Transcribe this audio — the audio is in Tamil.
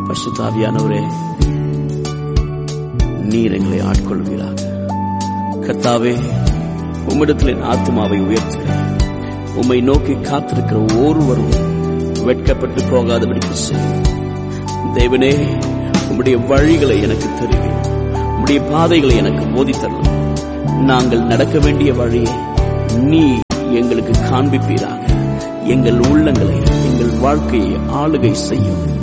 பரிசுத்த ஆவியானவரே, நீர் எங்களை ஆட்கொள்வீராக. கர்த்தாவே, உம்மிடத்தில் என் ஆத்துமாவை உயர்த்துகிறேன். உம்மை நோக்கி காத்திருக்கிற ஒருவரும் வெட்கப்பட்டு போகாதபடிக்கு செய்யும். தேவனே, உம்முடைய வழிகளை எனக்கு தெரியும், உம்முடைய பாதைகளை எனக்கு போதித்தரலாம். நாங்கள் நடக்க வேண்டிய வழியை நீ எங்களுக்கு காண்பிப்பீராக. எங்கள் உள்ளங்களை, எங்கள் வாழ்க்கையை ஆளுகை செய்யும்.